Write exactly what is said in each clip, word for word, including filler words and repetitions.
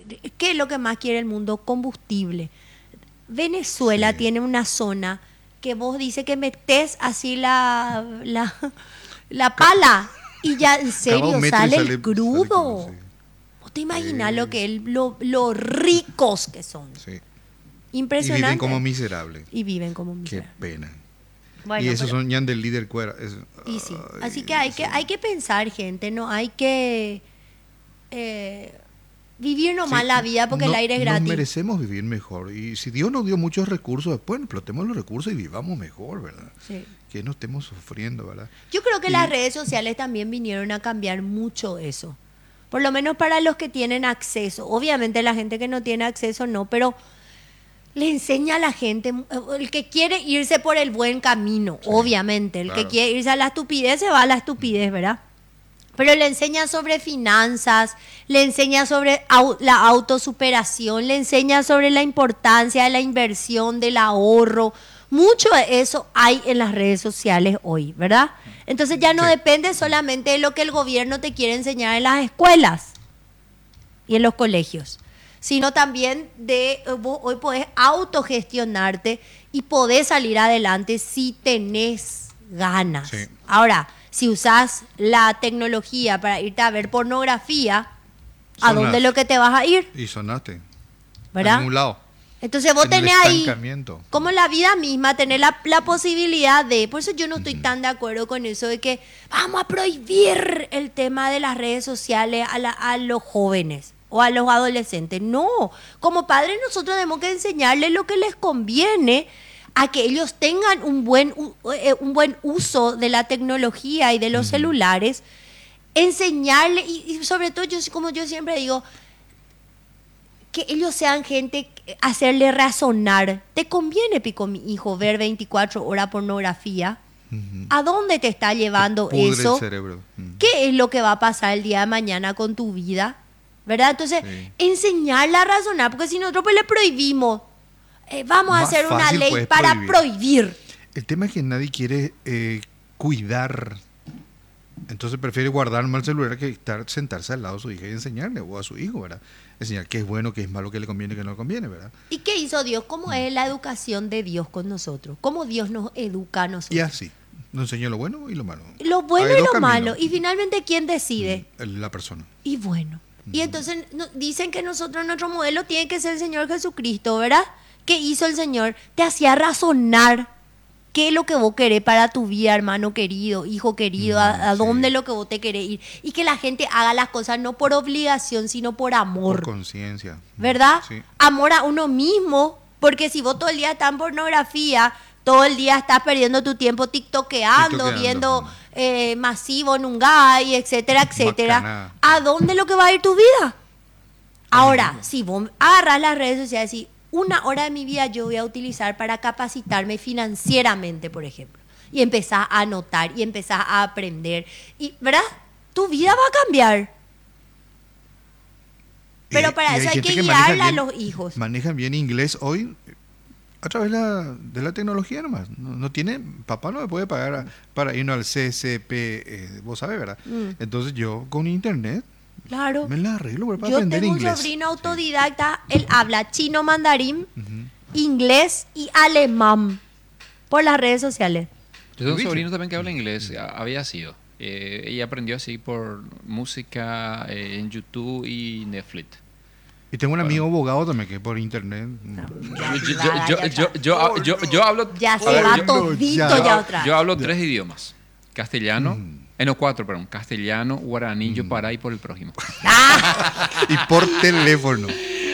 ¿qué es lo que más quiere el mundo? Combustible. Venezuela Sí. tiene una zona que vos dices que metés así la, la, la pala y ya en Cada serio un metro y sale, sale- el crudo. sale crudo, sí. ¿Vos te imaginas Sí. lo que el- lo, lo ricos que son? Sí. Impresionante. Y viven como miserables. Y viven como Qué miserables. pena. Bueno, y esos pero- son ya del líder cuera. Es- y sí. ay, Así que hay que sí. hay que pensar, gente, no hay que eh, vivir nomás Sí, la vida porque no- el aire es Nos gratis. merecemos vivir mejor. Y si Dios nos dio muchos recursos, después explotemos los recursos y vivamos mejor, ¿verdad? Sí. Que no estemos sufriendo, ¿verdad? Yo creo que Y- las redes sociales también vinieron a cambiar mucho eso. Por lo menos para los que tienen acceso. Obviamente la gente que no tiene acceso no, pero le enseña a la gente, el que quiere irse por el buen camino, Sí, obviamente. El que claro. quiere irse a la estupidez se va a la estupidez, ¿verdad? Pero le enseña sobre finanzas, le enseña sobre au- la autosuperación, le enseña sobre la importancia de la inversión, del ahorro. Mucho de eso hay en las redes sociales hoy, ¿verdad? Entonces ya no Sí. depende solamente de lo que el gobierno te quiere enseñar en las escuelas y en los colegios, sino también de eh, vos hoy podés autogestionarte y podés salir adelante si tenés ganas. Sí. Ahora, si usás la tecnología para irte a ver pornografía, ¿a Sonás. dónde es lo que te vas a ir? Y sonaste. ¿Verdad? En un lado. Entonces vos En el tenés ahí, estancamiento. como la vida misma, tener la, la posibilidad de, por eso yo no estoy tan de acuerdo con eso de que vamos a prohibir el tema de las redes sociales a, la- a los jóvenes o a los adolescentes. No, como padres nosotros tenemos que enseñarles lo que les conviene a que ellos tengan un buen, u- eh, un buen uso de la tecnología y de los celulares, enseñarle y, y sobre todo yo como yo siempre digo, que ellos sean gente, hacerle razonar. ¿Te conviene, pico, mi hijo, ver veinticuatro horas pornografía? Ujú. ¿A dónde te está llevando Pudre eso? el cerebro. Mm. ¿Qué es lo que va a pasar el día de mañana con tu vida? ¿Verdad? Entonces, Sí. enseñarla a razonar, porque si nosotros pues le prohibimos, eh, vamos a Más hacer una fácil, ley pues, para prohibir. prohibir. El tema es que nadie quiere eh, cuidar. Entonces prefiere guardar mal el celular que estar, sentarse al lado de su hija y enseñarle, o a su hijo, ¿verdad? Enseñar qué es bueno, qué es malo, qué le conviene, qué no le conviene, ¿verdad? ¿Y qué hizo Dios? ¿Cómo es la educación de Dios con nosotros? ¿Cómo Dios nos educa a nosotros? Y así. Nos enseña lo bueno y lo malo. Lo bueno Hay y dos lo caminos. malo. Y finalmente, ¿quién decide? Mm, La persona. Y bueno. Y entonces no- dicen que nosotros, nuestro modelo tiene que ser el Señor Jesucristo, ¿verdad? ¿Qué hizo el Señor? Te hacía razonar qué es lo que vos querés para tu vida, hermano querido, hijo querido, a, a sí. dónde es lo que vos te querés ir. Y que la gente haga las cosas no por obligación, sino por Por amor, conciencia. ¿verdad? Sí. Amor a uno mismo, porque si vos todo el día estás en pornografía, todo el día estás perdiendo tu tiempo tiktokeando, Tiktokeando, viendo mm. eh, Masivo, Nungay, etcétera, etcétera. Macaná. ¿A dónde es lo que va a ir tu vida? Ahora, si vos agarras las redes sociales y una hora de mi vida yo voy a utilizar para capacitarme financieramente, por ejemplo, y empezás a anotar y empezás a aprender, y ¿verdad? Tu vida va a cambiar. Pero Y- para y eso hay gente que maneja guiarla a bien- los hijos. Manejan bien inglés hoy a través de la, de la tecnología nomás. No, no tiene, papá no me puede pagar a- para irnos al C C P, eh, vos sabés, ¿verdad? Mm. Entonces yo con internet Claro. me la arreglo para Yo aprender tengo un inglés. sobrino autodidacta, él habla chino, mandarín, Ujú. inglés y alemán por las redes sociales. Yo tengo un ¿Viste? sobrino también que habla inglés, a- había sido. Eh, ella aprendió así por música eh, en YouTube y Netflix. Y tengo un amigo abogado también que por internet. Yo, yo, yo, yo, yo, yo, yo hablo, Ya a se ver, va yo- todito ya. ya, otra. yo hablo tres idiomas. Castellano, Mm. eh, no, cuatro, perdón. Castellano, guaraní, yopará y por el prójimo. ¡Ah! Y por teléfono.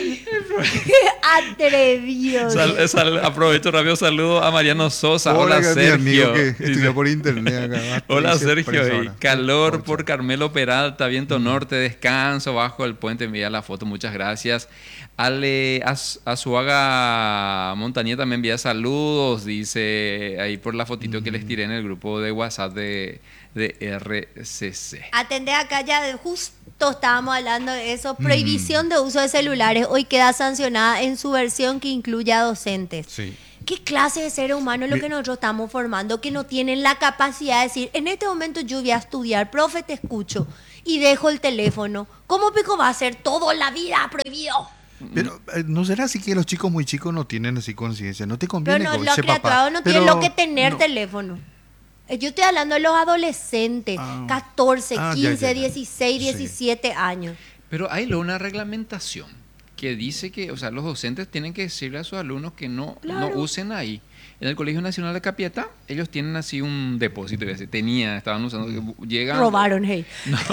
Atrevido. Sal- sal- aprovecho rápido, saludo a Mariano Sosa. Hola, mi Sergio. amigo que Dice, estudió por internet acá. hola Dice Sergio, preso y ahora. calor Ocho. por Carmelo Peralta, viento norte, descanso bajo el puente, envía la foto, muchas gracias. Ale Az- Azuaga Montañez también envía saludos, dice ahí por la fotito que les tiré en el grupo de WhatsApp de, de R C C. Atendé acá ya, de- justo estábamos hablando de eso. Prohibición de uso de celulares hoy queda sancionada en su versión que incluye a docentes. Sí. ¿Qué clase de ser humano es lo Mi- que nosotros estamos formando? Que no tienen la capacidad de decir, en este momento yo voy a estudiar, profe, te escucho. y dejo el teléfono. ¿Cómo pico va a ser toda la vida prohibido? Pero eh, no será así que los chicos muy chicos no tienen así conciencia. No te Pero conviene no, con los ese papá. criaturas no Pero tienen lo que tener no. teléfono. Eh, Yo estoy hablando de los adolescentes, Ah. catorce, Ah, ya, quince, ya, ya. dieciséis, Sí. diecisiete años. Pero hay luego una reglamentación que dice que, o sea, los docentes tienen que decirle a sus alumnos que no, Claro. no usen ahí. En el Colegio Nacional de Capiatá, ellos tienen así un depósito, que se tenía, estaban usando, que llegan... Robaron, hey.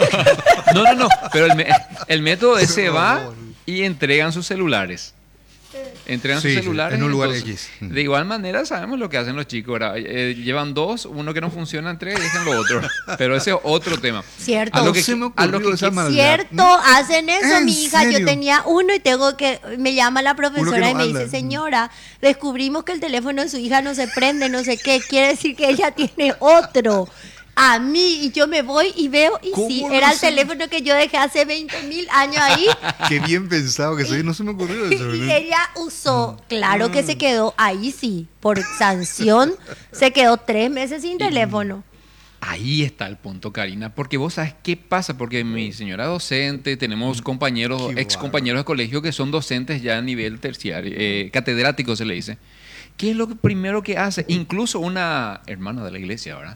No, no, no, pero el, me- el método ese va y entregan sus celulares. Entregan Sí, sus sí, celulares. en un lugar entonces, X. De igual manera sabemos lo que hacen los chicos. ¿Verdad? Eh, llevan dos, uno que no funciona, entregan y dejan lo otro. Pero ese es otro tema. Cierto. A lo que, Se me a lo ocurrió que esa qui- maldad. Cierto, hacen eso, ¿En mi hija. Yo serio? tenía uno y tengo que. Me llama la profesora no y me habla. dice, señora, descubrimos que el teléfono de su hija no se prende, no sé qué. Quiere decir que ella tiene otro. A mí, y yo me voy y veo, y ¿Cómo sí, no era el sé? teléfono que yo dejé hace veinte mil años ahí. Qué bien pensado que soy. No se me ocurrió eso. Y ¿no? ella usó, claro que se quedó ahí sí, por sanción, se quedó tres meses sin teléfono. Ahí está el punto, Karina, porque vos sabes qué pasa, porque mi señora docente, tenemos compañeros, Qué ex compañeros de colegio que son docentes ya a nivel terciario, eh, catedrático se le dice. ¿Qué es lo que primero que hace? Incluso una hermana de la iglesia, ¿verdad?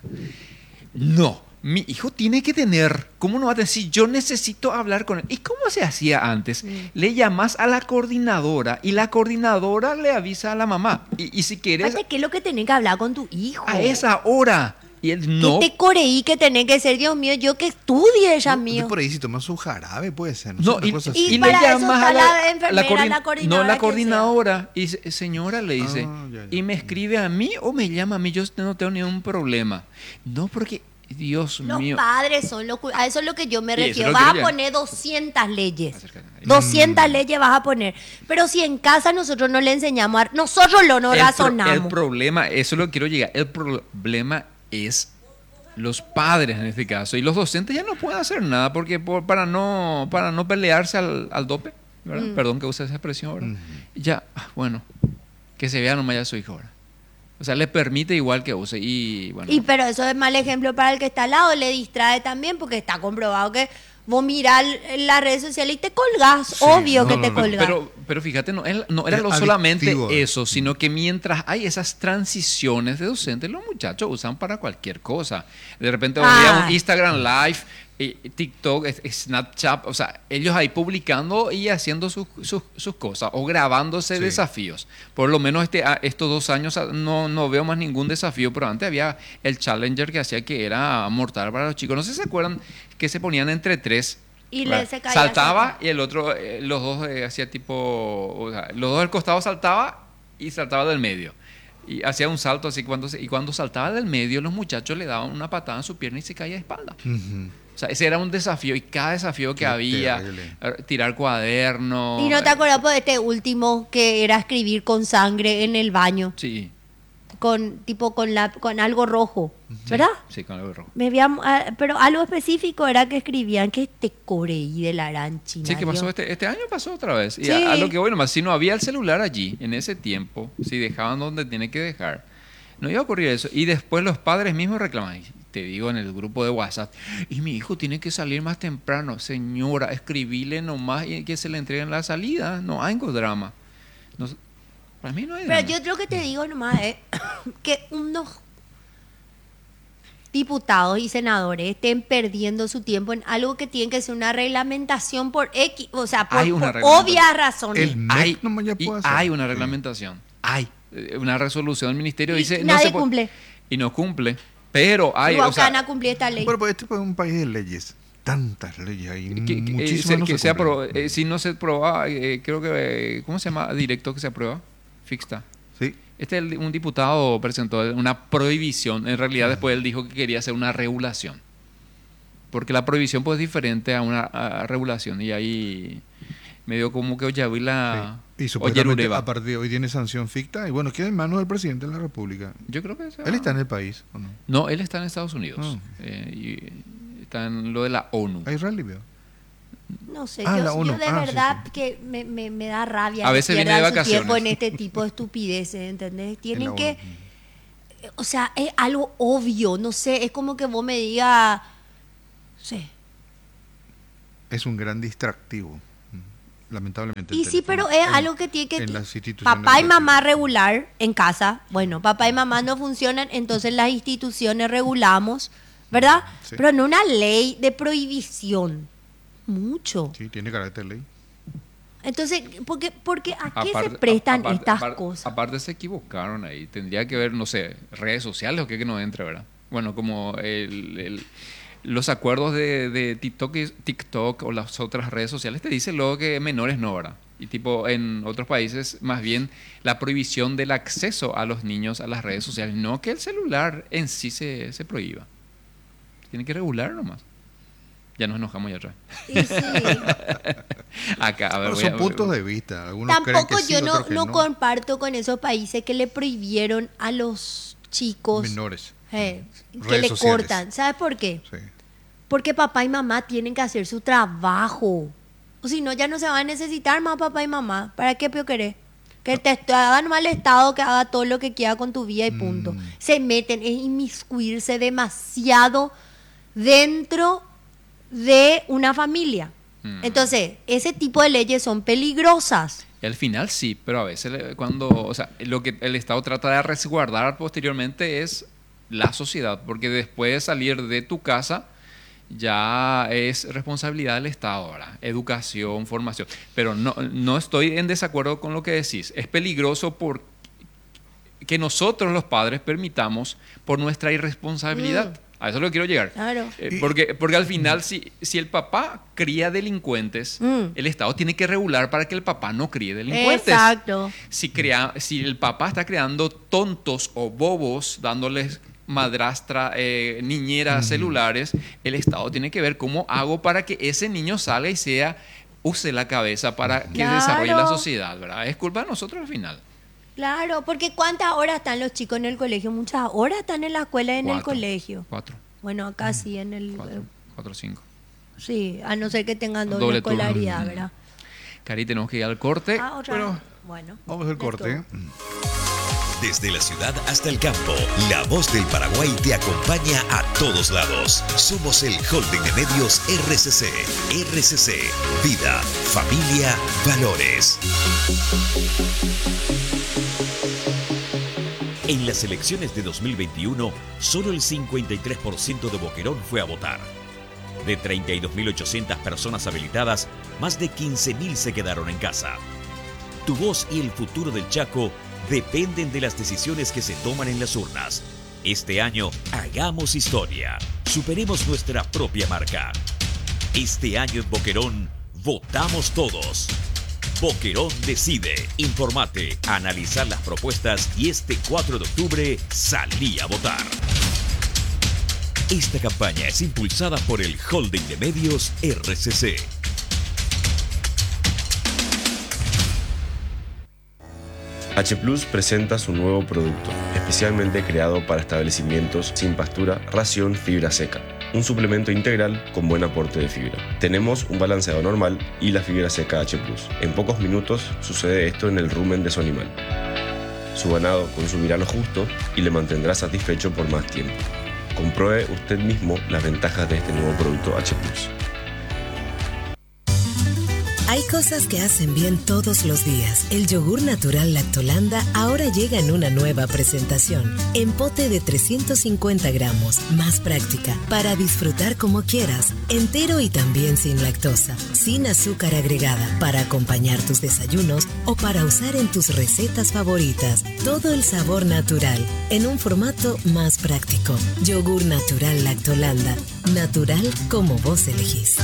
No, mi hijo tiene que tener, ¿cómo no va a decir? Yo necesito hablar con él. ¿Y cómo se hacía antes? Le llamas a la coordinadora y la coordinadora le avisa a la mamá. Y, y si quieres, Aparte, ¿qué es lo que tenés que hablar con tu hijo? a esa hora. Y él no. ¿Qué te coreí que tenés que ser, Dios mío? Yo que estudie, ella No, mío. por ahí si tomas su jarabe puede ser. No, No, sé, una y, cosa y así. y para le eso llamas está a la la, enfermera, coordin- la coordinadora, no, la quien coordinadora. Y dice, señora, le dice, Ah, ya, ya. y me escribe a mí o me llama a mí, yo no tengo ningún problema. No, porque, Dios Los mío. padres son los... cu- A eso es lo que yo me Y eso refiero. es lo que Vas a yo- poner doscientas leyes. Acércate ahí. doscientas leyes vas a poner. Pero si en casa nosotros no le enseñamos a... Nosotros lo no El pro- razonamos. el problema, eso es lo que quiero llegar. El problema es los padres en este caso. Y los docentes ya no pueden hacer nada porque por- para no para no pelearse al, al dope, ¿verdad? Mm. Perdón que use esa expresión ahora. Ujú. Ya, ah, bueno, que se vea nomás ya su hijo ahora. O sea, le permite igual que use. Y bueno. Y pero eso es mal ejemplo para el que está al lado. Le distrae también porque está comprobado que vos mirás las redes sociales y te colgás. Sí, Obvio no, que no, te no. colgás. Pero, pero fíjate, no, él- no era Es lo solamente adictivo. eso, sino que mientras hay esas transiciones de docentes, los muchachos usan para cualquier cosa. De repente Ah. veía un Instagram Live, eh, TikTok, eh, Snapchat, o sea, ellos ahí publicando y haciendo sus, sus, sus cosas o grabándose Sí. desafíos. Por lo menos este, a- estos dos años ah, no, no veo más ningún desafío, pero antes había el Challenger que hacía que era mortal para los chicos. No sé si se acuerdan que se ponían entre tres. Y Claro. le se caía Saltaba y el otro, eh, los dos eh, hacía tipo, o sea, los dos del costado saltaba y saltaba del medio. Y hacía un salto así cuando se- y cuando saltaba del medio los muchachos le daban una patada en su pierna y se caía de espalda. Ujú. O sea, ese era un desafío y cada desafío que Qué había, terrible. eh, tirar cuadernos. Y no te eh, acuerdas por este último que era escribir con sangre en el baño, Sí, con tipo con la con algo rojo, ¿verdad? sí, con algo rojo. Me había- ah, pero algo específico era que escribían que te coreí de la aranchina. Sí, que pasó Dios. este, este año pasó otra vez. Y Sí. a, a lo que bueno, más si no había el celular allí en ese tiempo, si dejaban donde tiene que dejar, no iba a ocurrir eso. Y después los padres mismos reclaman, y te digo en el grupo de WhatsApp, y mi hijo tiene que salir más temprano, señora, escribile nomás y que se le entreguen la salida, no hay drama. No, para mí no hay Pero drama. yo lo que te digo nomás es que unos diputados y senadores estén perdiendo su tiempo en algo que tiene que ser una reglamentación por X, o sea, por, Hay una por reglamentación. obvias razones. El M E C Hay, nomás ya y puede hacer. hay una Sí. reglamentación, hay eh, una resolución del ministerio Y dice no nadie se puede- cumple. y no cumple, pero hay, Igual o sea, van a cumplir esta ley. Bueno, pues este es un país de leyes. Tantas leyes hay. que, que- Muchísimas se- no que se sea cumplen. apro- eh, si no se aprueba, eh, creo que, eh, ¿cómo se llama? Directo que se aprueba, Fixta. Sí. Este el- un diputado presentó una prohibición, en realidad después él dijo que quería hacer una regulación, porque la prohibición pues es diferente a una a regulación y ahí medio como que oye, vi la Sí. Y supuestamente oyerureba. a partir de hoy tiene sanción ficta y bueno, queda en manos del presidente de la República. Yo creo que se va- Él está en el país, ¿o no? No, él está en Estados Unidos, Ah. eh, y está en lo de la ONU. A Israel veo. No sé, Ah, yo, la yo ONU. de Ah, sí, verdad sí. que me, me, me da rabia A que veces viene de pierdan su vacaciones. tiempo en este tipo de estupideces, ¿entendés? En Tienen la que, ONU. o sea, es algo obvio, no sé, es como que vos me digas, no sé, es un gran distractivo, lamentablemente. Y el sí, teléfono pero es en- algo que tiene que... en las instituciones Papá y mamá educativas. regular en casa. Bueno, papá y mamá no funcionan, entonces las instituciones regulamos, ¿verdad? Sí. Pero no una ley de prohibición. Mucho. Sí, tiene carácter de ley. Entonces, ¿por qué, porque ¿a qué Aparte- se prestan aparte- estas aparte- cosas? Aparte se equivocaron ahí. Tendría que ver, no sé, redes sociales o qué que no entre, ¿verdad? Bueno, como el, el- los acuerdos de, de TikTok, y- TikTok o las otras redes sociales te dicen luego que menores no, ¿verdad? Y tipo, en otros países, más bien la prohibición del acceso a los niños a las redes sociales. No que el celular en sí se, se prohíba. Tiene que regular nomás. Ya nos enojamos ya atrás. Y sí. Acá, a ver, Pero voy son a- puntos de vista. Algunos creen Tampoco que sí, yo no, otros que no no. comparto con esos países que le prohibieron a los chicos Menores. eh, que Redes le sociales. cortan. ¿Sabes por qué? Sí. Porque papá y mamá tienen que hacer su trabajo. O si no, ya no se va a necesitar más papá y mamá. ¿Para qué peor querés? Que te est- hagan mal estado, que haga todo lo que quiera con tu vida y punto. Mm. Se meten, es inmiscuirse demasiado dentro de una familia. Mm. Entonces, ese tipo de leyes son peligrosas. Y al final sí, pero a veces le- cuando, o sea, lo que el Estado trata de resguardar posteriormente es la sociedad, porque después de salir de tu casa ya es responsabilidad del Estado, ¿verdad? Educación, formación. Pero no, no estoy en desacuerdo con lo que decís. Es peligroso por que nosotros los padres permitamos por nuestra irresponsabilidad. Mm. A eso es lo que quiero llegar. Claro. Eh, porque, porque al final, si, si el papá cría delincuentes, Mm. el Estado tiene que regular para que el papá no críe delincuentes. Exacto. Si, crea, si el papá está creando tontos o bobos, dándoles madrastra, eh, niñeras celulares, el Estado tiene que ver cómo hago para que ese niño salga y sea, use la cabeza para que Claro. desarrolle la sociedad, ¿verdad? Es culpa de nosotros al final. Claro, porque ¿cuántas horas están los chicos en el colegio? Muchas horas están en la escuela y en el Cuatro. colegio. Cuatro, Bueno, acá sí, en el... cuatro, cuatro, cinco. Sí, a no ser que tengan doble, Doble turno. escolaridad, Mm. ¿verdad? Cari, tenemos que ir al corte. Ah, otra bueno, vez. Bueno. Vamos al let's corte. go. Desde la ciudad hasta el campo, la voz del Paraguay te acompaña a todos lados. Somos el Holding de Medios R C C. R C C, vida, familia, valores. En las elecciones de dos mil veintiuno, solo el cincuenta y tres por ciento de Boquerón fue a votar. De treinta y dos mil ochocientas personas habilitadas, más de quince mil se quedaron en casa. Tu voz y el futuro del Chaco dependen de las decisiones que se toman en las urnas. Este año, hagamos historia. Superemos nuestra propia marca. Este año en Boquerón, votamos todos. Boquerón decide. Informate, analizar las propuestas y este cuatro de octubre salí a votar. Esta campaña es impulsada por el Holding de Medios R C C. H Plus presenta su nuevo producto, especialmente creado para establecimientos sin pastura, ración fibra seca. Un suplemento integral con buen aporte de fibra. Tenemos un balanceado normal y la fibra seca H Plus. En pocos minutos sucede esto en el rumen de su animal. Su ganado consumirá lo justo y le mantendrá satisfecho por más tiempo. Compruebe usted mismo las ventajas de este nuevo producto H Plus. Hay cosas que hacen bien todos los días. El yogur natural Lactolanda ahora llega en una nueva presentación. En pote de trescientos cincuenta gramos, más práctica, para disfrutar como quieras. Entero y también sin lactosa, sin azúcar agregada, para acompañar tus desayunos o para usar en tus recetas favoritas. Todo el sabor natural, en un formato más práctico. Yogur natural Lactolanda. Natural como vos elegís.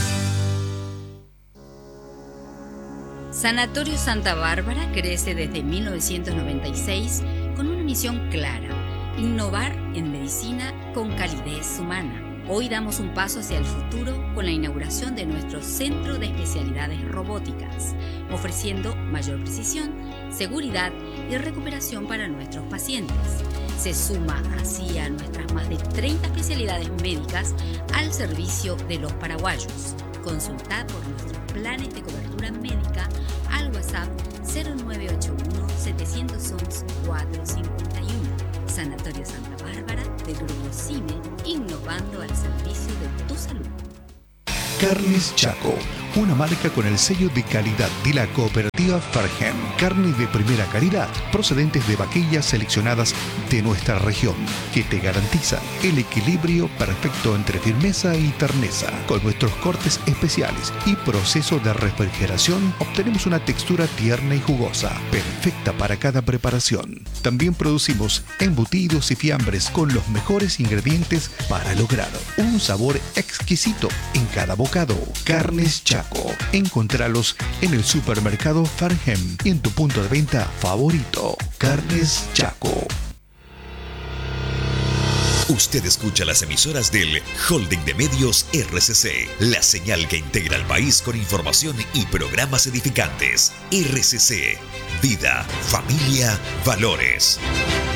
Sanatorio Santa Bárbara crece desde mil novecientos noventa y seis con una misión clara: innovar en medicina con calidez humana. Hoy damos un paso hacia el futuro con la inauguración de nuestro Centro de Especialidades Robóticas, ofreciendo mayor precisión, seguridad y recuperación para nuestros pacientes. Se suma así a nuestras más de treinta especialidades médicas al servicio de los paraguayos. Consultad por nuestros planes de cobertura médica al WhatsApp cero nueve ocho uno, siete uno uno, cuatro cinco uno. Sanatorio Santa Bárbara del Grupo CIME, innovando al servicio de tu salud. Carnes Chaco, una marca con el sello de calidad de la cooperativa Farhem. Carne de primera calidad, procedentes de vaquillas seleccionadas de nuestra región, que te garantiza el equilibrio perfecto entre firmeza y terneza. Con nuestros cortes especiales y proceso de refrigeración, obtenemos una textura tierna y jugosa, perfecta para cada preparación. También producimos embutidos y fiambres con los mejores ingredientes para lograr un sabor exquisito en cada bocado. Carnes Chaco. Encontralos en el supermercado Farhem y en tu punto de venta favorito. Carnes Chaco. Usted escucha las emisoras del Holding de Medios R C C, la señal que integra al país con información y programas edificantes. R C C, vida, familia, valores.